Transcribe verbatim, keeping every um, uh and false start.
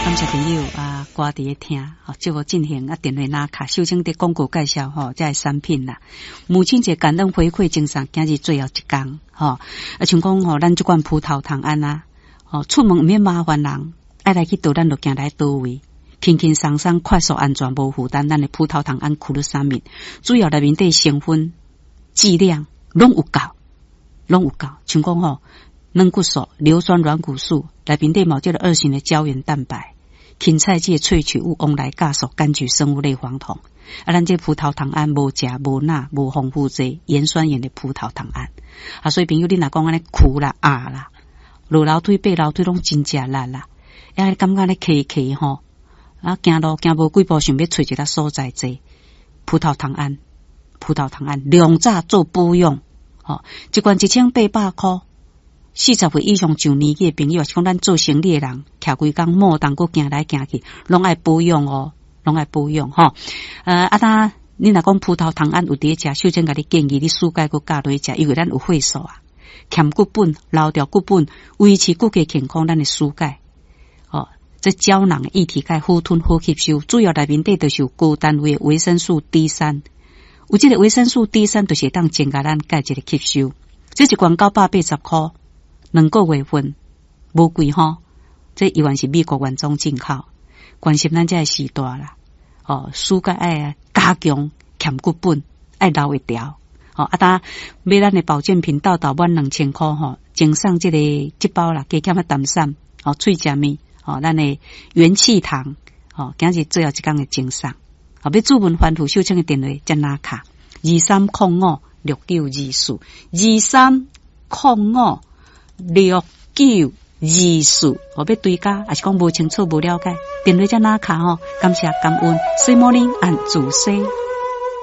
感谢朋友啊，挂伫咧听，吼，节目进行啊，电话拿卡，首先伫广告介绍吼，这个产品啦。母亲节感恩回馈精神，今日最后一天，吼，啊，像讲吼，咱这款葡萄糖胺啊，吼，出门唔免麻烦人，爱来去倒，咱就行来倒位，轻轻松松、快速、安全、无负担，咱的葡萄糖胺库鲁沙米，主要内面的成分、剂量拢有够，拢有够，像讲吼。软骨素、硫酸软骨素内面底嘛有这个二型的胶原蛋白，芹菜剂萃取物往来酵素、柑橘生物类黄酮。啊，咱这葡萄糖胺无食无钠无丰富这盐酸盐的葡萄糖胺啊，所以朋友你若讲安尼苦啦、啊啦，落楼梯、爬楼梯拢真食力啦，啊，感觉咧咳咳吼，啊，行路行无几步，想要找一个所在坐。葡萄糖胺，葡萄糖胺两早做补用，吼、哦，一罐一千八百块。四十岁以上上年纪的朋友，是讲咱做生意的人，徛规工莫当佫行来行去，拢爱保养哦，拢爱保养吼。呃，啊，当你若讲葡萄糖胺有伫食，首先甲你建议你蔬菜佫加落去食，因为咱有血素啊，欠骨本、留掉骨本，维持骨骼健康，咱的蔬菜哦，这胶囊液体钙好吞好吸收，主要内面底就是有高单位的维生素 D 三，有这个维生素 D 三就是当增加咱钙质的吸收。这一罐九百八十块。两个月份无贵吼，这依然是美国原装进口，关心咱这个时代啦。哦，蔬菜爱加强欠骨本，爱留一条。哦，啊，当买咱的保健品到到满两千块吼，赠送这个这包啦，加减啊淡散，哦，脆食面，哦，咱的元气糖，哦，今日最后一天的赠送。哦，要注文反复收请的电话加拿卡二三零五六九二四二三零五。六九二四，我要对家，还是讲无清楚、无了解，电话才拿卡吼，感谢感恩，水morning按自西。